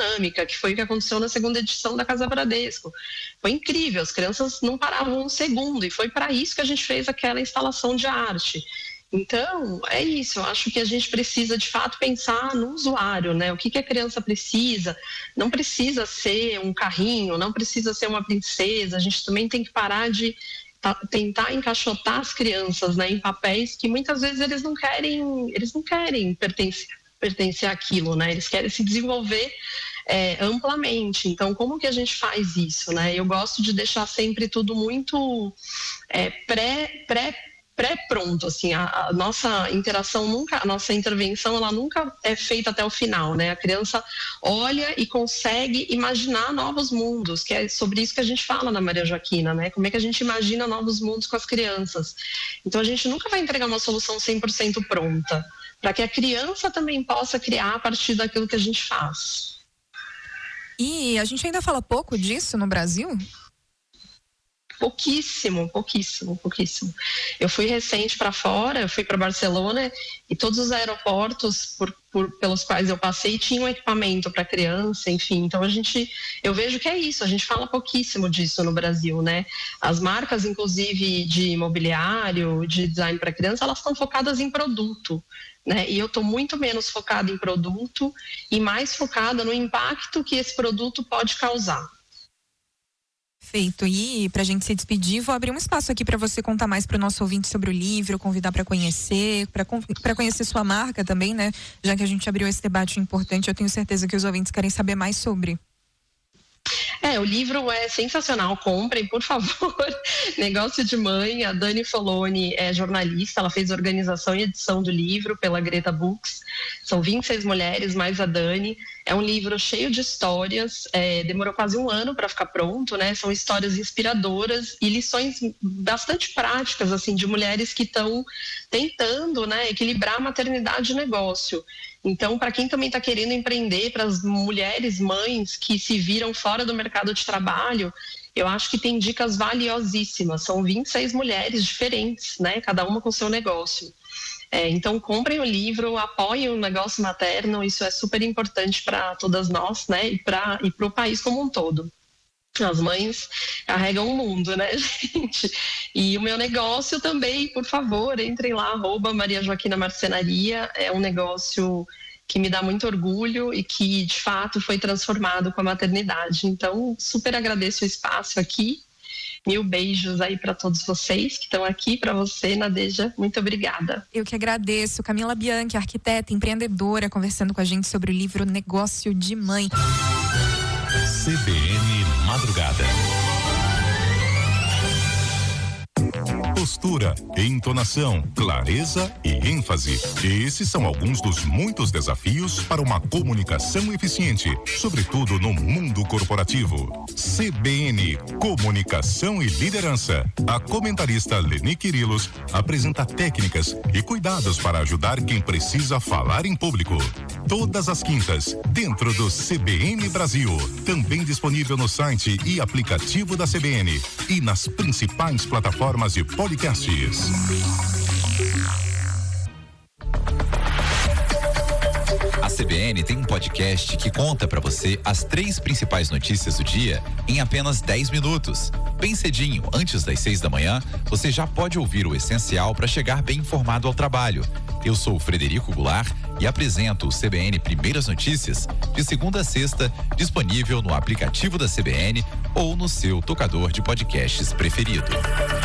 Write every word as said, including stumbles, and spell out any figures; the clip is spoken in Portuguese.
dinâmica, que foi o que aconteceu na segunda edição da Casa Bradesco. Foi incrível, as crianças não paravam um segundo, e foi para isso que a gente fez aquela instalação de arte. Então, é isso, eu acho que a gente precisa de fato pensar no usuário, né? O que, que a criança precisa, não precisa ser um carrinho, não precisa ser uma princesa, a gente também tem que parar de tá, tentar encaixotar as crianças, né, em papéis que muitas vezes eles não querem, eles não querem pertencer, pertencer àquilo, né? Eles querem se desenvolver é, amplamente. Então, como que a gente faz isso, né? Eu gosto de deixar sempre tudo muito é, pré, pré pré-pronto, assim, a, a nossa interação nunca, a nossa intervenção, ela nunca é feita até o final, né? A criança olha e consegue imaginar novos mundos, que é sobre isso que a gente fala na Maria Joaquina, né? Como é que a gente imagina novos mundos com as crianças. Então, a gente nunca vai entregar uma solução cem por cento pronta, para que a criança também possa criar a partir daquilo que a gente faz. E a gente ainda fala pouco disso no Brasil? Pouquíssimo, pouquíssimo, pouquíssimo. Eu fui recente para fora, eu fui para Barcelona e todos os aeroportos por, por, pelos quais eu passei tinham equipamento para criança, enfim. Então a gente, eu vejo que é isso, a gente fala pouquíssimo disso no Brasil, né? As marcas, inclusive de imobiliário, de design para criança, elas estão focadas em produto, né? E eu estou muito menos focada em produto e mais focada no impacto que esse produto pode causar. Feito. E pra gente se despedir, vou abrir um espaço aqui para você contar mais para o nosso ouvinte sobre o livro, convidar para conhecer, para conhecer sua marca também, né? Já que a gente abriu esse debate importante, eu tenho certeza que os ouvintes querem saber mais sobre. É, o livro é sensacional, comprem, por favor. Negócio de Mãe, a Dani Foloni é jornalista, ela fez organização e edição do livro pela Greta Books. São vinte e seis mulheres, mais a Dani. É um livro cheio de histórias, é, demorou quase um ano para ficar pronto, né? São histórias inspiradoras e lições bastante práticas, assim, de mulheres que estão tentando, né, equilibrar a maternidade e negócio. Então, para quem também está querendo empreender, para as mulheres, mães que se viram fora do mercado de trabalho, eu acho que tem dicas valiosíssimas. São vinte e seis mulheres diferentes, né? Cada uma com seu negócio. É, então, comprem o livro, apoiem o negócio materno, isso é super importante para todas nós, né? E para e para o país como um todo. As mães carregam o mundo, né, gente? E o meu negócio também, por favor, entrem lá, arroba Maria Joaquina Marcenaria, é um negócio que me dá muito orgulho e que, de fato, foi transformado com a maternidade. Então, super agradeço o espaço aqui, mil beijos aí para todos vocês que estão aqui, para você, Nadeja, muito obrigada. Eu que agradeço, Camila Bianchi, arquiteta, empreendedora, conversando com a gente sobre o livro Negócio de Mãe. C B N Madrugada. Postura, entonação, clareza e ênfase. Esses são alguns dos muitos desafios para uma comunicação eficiente, sobretudo no mundo corporativo. C B N Comunicação e Liderança. A comentarista Leni Quirilos apresenta técnicas e cuidados para ajudar quem precisa falar em público. Todas as quintas, dentro do C B N Brasil. Também disponível no site e aplicativo da C B N e nas principais plataformas de podcasts. A C B N tem um podcast que conta para você as três principais notícias do dia em apenas dez minutos. Bem cedinho, antes das seis da manhã, você já pode ouvir o essencial para chegar bem informado ao trabalho. Eu sou o Frederico Goulart e apresento o C B N Primeiras Notícias de segunda a sexta, disponível no aplicativo da C B N ou no seu tocador de podcasts preferido.